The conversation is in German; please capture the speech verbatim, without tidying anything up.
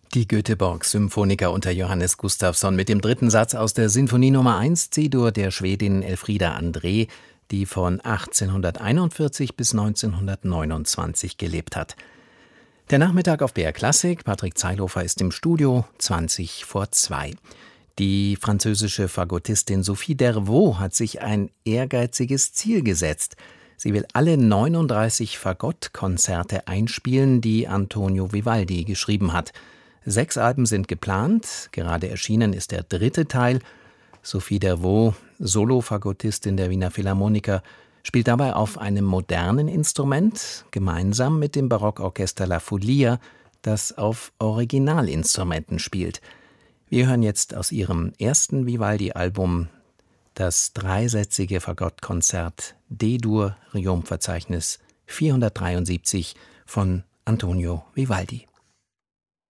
Die Göteborg-Symphoniker unter Johannes Gustafsson mit dem dritten Satz aus der Sinfonie Nummer eins C-Dur der Schwedin Elfriede André, die von achtzehnhunderteinundvierzig bis neunzehnhundertneunundzwanzig gelebt hat. Der Nachmittag auf B R Klassik, Patrick Zeilhofer ist im Studio, zwanzig vor zwei. Die französische Fagottistin Sophie Dervaux hat sich ein ehrgeiziges Ziel gesetzt. Sie will alle neununddreißig Fagottkonzerte einspielen, die Antonio Vivaldi geschrieben hat. Sechs Alben sind geplant, gerade erschienen ist der dritte Teil. Sophie Dervaux, Solo-Fagottistin der Wiener Philharmoniker, spielt dabei auf einem modernen Instrument, gemeinsam mit dem Barockorchester La Folia, das auf Originalinstrumenten spielt. Wir hören jetzt aus ihrem ersten Vivaldi-Album das dreisätzige Fagottkonzert D-Dur, Riom-Verzeichnis vierhundertdreiundsiebzig von Antonio Vivaldi.